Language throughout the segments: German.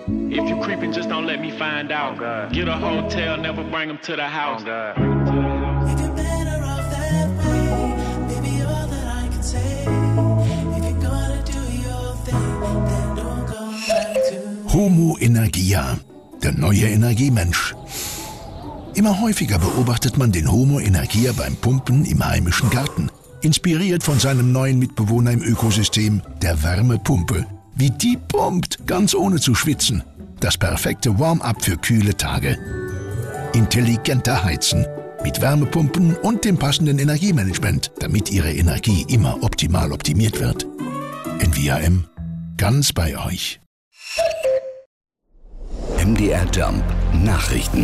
If you creeping, just don't let me find out. Get a hotel, never bring them to the house. Homo Energia, der neue Energiemensch. Immer häufiger beobachtet man den Homo Energia beim Pumpen im heimischen Garten. Inspiriert von seinem neuen Mitbewohner im Ökosystem, der Wärmepumpe. Wie die pumpt, ganz ohne zu schwitzen. Das perfekte Warm-up für kühle Tage. Intelligenter Heizen. Mit Wärmepumpen und dem passenden Energiemanagement, damit Ihre Energie immer optimal optimiert wird. NVIM, ganz bei euch. MDR Jump Nachrichten.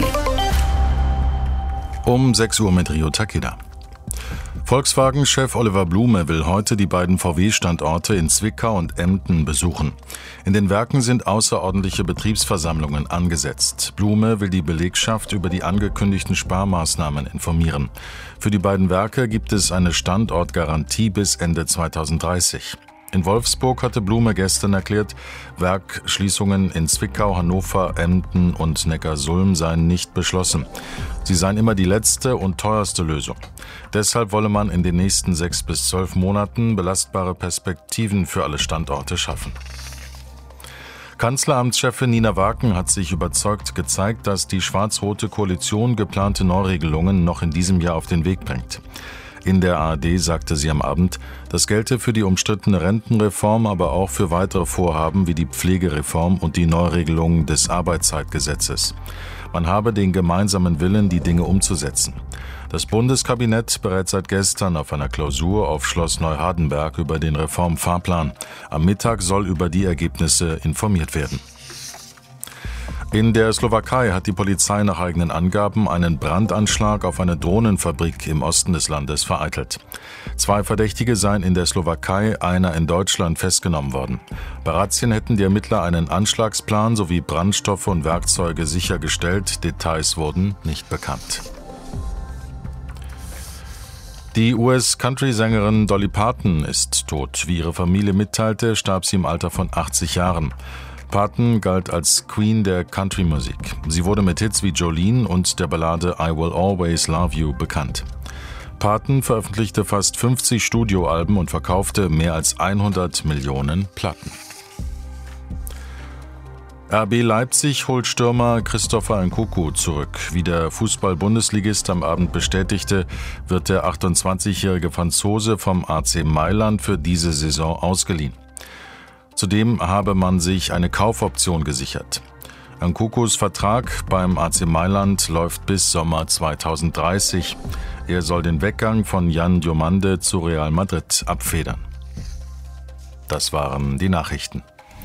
Um 6 Uhr mit Rio Takeda. Volkswagen-Chef Oliver Blume will heute die beiden VW-Standorte in Zwickau und Emden besuchen. In den Werken sind außerordentliche Betriebsversammlungen angesetzt. Blume will die Belegschaft über die angekündigten Sparmaßnahmen informieren. Für die beiden Werke gibt es eine Standortgarantie bis Ende 2030. In Wolfsburg hatte Blume gestern erklärt, Werkschließungen in Zwickau, Hannover, Emden und Neckarsulm seien nicht beschlossen. Sie seien immer die letzte und teuerste Lösung. Deshalb wolle man in den nächsten 6 bis 12 Monaten belastbare Perspektiven für alle Standorte schaffen. Kanzleramtschefin Nina Waken hat sich überzeugt gezeigt, dass die schwarz-rote Koalition geplante Neuregelungen noch in diesem Jahr auf den Weg bringt. In der ARD sagte sie am Abend, das gelte für die umstrittene Rentenreform, aber auch für weitere Vorhaben wie die Pflegereform und die Neuregelung des Arbeitszeitgesetzes. Man habe den gemeinsamen Willen, die Dinge umzusetzen. Das Bundeskabinett berät seit gestern auf einer Klausur auf Schloss Neuhardenberg über den Reformfahrplan. Am Mittag soll über die Ergebnisse informiert werden. In der Slowakei hat die Polizei nach eigenen Angaben einen Brandanschlag auf eine Drohnenfabrik im Osten des Landes vereitelt. 2 Verdächtige seien in der Slowakei, einer in Deutschland festgenommen worden. Bei Razzien hätten die Ermittler einen Anschlagsplan sowie Brandstoffe und Werkzeuge sichergestellt. Details wurden nicht bekannt. Die US-Country-Sängerin Dolly Parton ist tot. Wie ihre Familie mitteilte, starb sie im Alter von 80 Jahren. Parton galt als Queen der Country-Musik. Sie wurde mit Hits wie Jolene und der Ballade I Will Always Love You bekannt. Parton veröffentlichte fast 50 Studioalben und verkaufte mehr als 100 Millionen Platten. RB Leipzig holt Stürmer Christopher Nkunku zurück. Wie der Fußball-Bundesligist am Abend bestätigte, wird der 28-jährige Franzose vom AC Mailand für diese Saison ausgeliehen. Zudem habe man sich eine Kaufoption gesichert. Nkunkus Vertrag beim AC Mailand läuft bis Sommer 2030. Er soll den Weggang von Jan Diomande zu Real Madrid abfedern. Das waren die Nachrichten.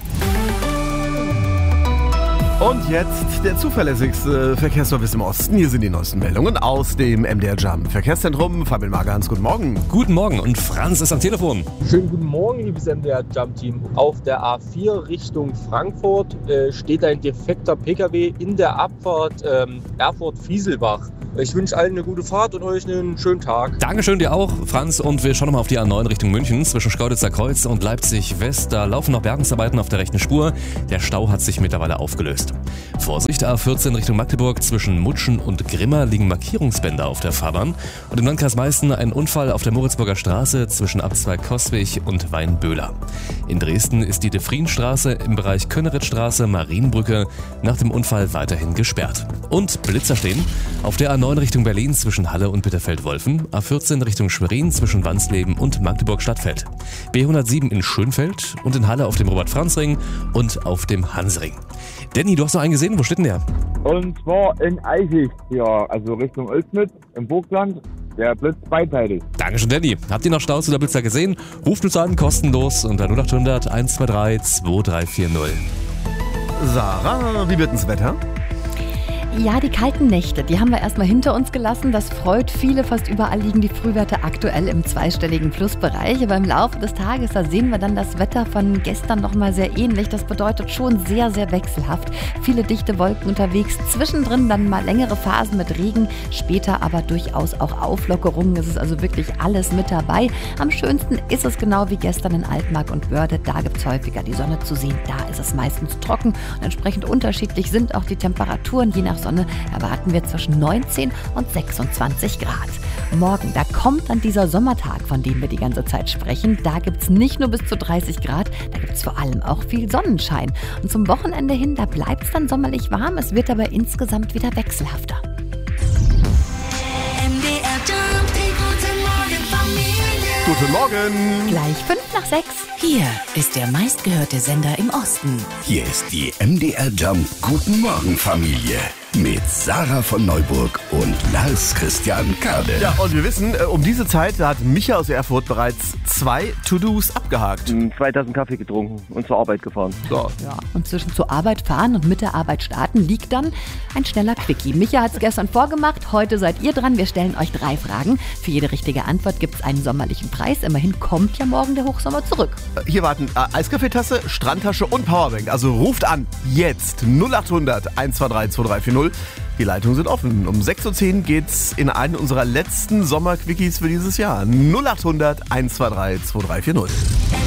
Und jetzt der zuverlässigste Verkehrsservice im Osten. Hier sind die neuesten Meldungen aus dem MDR Jump Verkehrszentrum. Fabian Magerhans, guten Morgen. Guten Morgen und Franz ist am Telefon. Schönen guten Morgen, liebes MDR Jump Team. Auf der A4 Richtung Frankfurt steht ein defekter PKW in der Abfahrt Erfurt-Fieselbach. Ich wünsche allen eine gute Fahrt und euch einen schönen Tag. Dankeschön dir auch, Franz. Und wir schauen nochmal auf die A9 Richtung München. Zwischen Schkeuditzer Kreuz und Leipzig West. Da laufen noch Bergungsarbeiten auf der rechten Spur. Der Stau hat sich mittlerweile aufgelöst. Vorsicht, A14 Richtung Magdeburg. Zwischen Mutschen und Grimma liegen Markierungsbänder auf der Fahrbahn. Und im Landkreis Meißen ein Unfall auf der Moritzburger Straße zwischen Abzweig-Koswig und Weinböhler. In Dresden ist die Defrienstraße im Bereich Könneritzstraße, Marienbrücke nach dem Unfall weiterhin gesperrt. Und Blitzer stehen auf der A9 Richtung Berlin zwischen Halle und Bitterfeld-Wolfen, A14 Richtung Schwerin zwischen Wansleben und Magdeburg-Stadtfeld, B107 in Schönfeld und in Halle auf dem Robert-Franz-Ring und auf dem Hansring. Danny, du hast noch einen gesehen, wo steht denn der? Und zwar in Eichig, ja, also Richtung Oelsmit im Burgland. Der Blitz beiteilig. Dankeschön, Danny. Habt ihr noch Staus oder Blitzer gesehen? Ruft uns an, kostenlos unter 0800 123 2340. Sarah, wie wird denn das Wetter? Ja, die kalten Nächte, die haben wir erstmal hinter uns gelassen. Das freut viele. Fast überall liegen die Frühwerte aktuell im zweistelligen Plusbereich. Aber im Laufe des Tages, da sehen wir dann das Wetter von gestern nochmal sehr ähnlich. Das bedeutet schon sehr, sehr wechselhaft. Viele dichte Wolken unterwegs. Zwischendrin dann mal längere Phasen mit Regen. Später aber durchaus auch Auflockerungen. Es ist also wirklich alles mit dabei. Am schönsten ist es genau wie gestern in Altmark und Börde. Da gibt es häufiger die Sonne zu sehen. Da ist es meistens trocken. Und entsprechend unterschiedlich sind auch die Temperaturen. Je nach Sonne erwarten wir zwischen 19 und 26 Grad. Morgen, da kommt dann dieser Sommertag, von dem wir die ganze Zeit sprechen. Da gibt es nicht nur bis zu 30 Grad, da gibt es vor allem auch viel Sonnenschein. Und zum Wochenende hin, da bleibt es dann sommerlich warm. Es wird aber insgesamt wieder wechselhafter. MDR Jump, die gute Morgen Familie. Guten Morgen. Gleich 5 nach 6. Hier ist der meistgehörte Sender im Osten. Hier ist die MDR Jump Guten Morgen Familie mit Sarah von Neuburg und Lars Christian Kade. Ja, und wir wissen, um diese Zeit, da hat Micha aus Erfurt bereits 2 To-Dos abgehakt. 2 Tassen Kaffee getrunken und zur Arbeit gefahren. So. Ja, und zwischen zur Arbeit fahren und mit der Arbeit starten liegt dann ein schneller Quickie. Micha hat es gestern vorgemacht, heute seid ihr dran. Wir stellen euch 3 Fragen. Für jede richtige Antwort gibt es einen sommerlichen Preis. Immerhin kommt ja morgen der Hochsommer zurück. Hier warten Eiskaffeetasse, Strandtasche und Powerbank. Also ruft an, jetzt 0800 123 2340. Die Leitungen sind offen. Um 6.10 Uhr geht's in einen unserer letzten Sommerquickies für dieses Jahr. 0800 123 2340.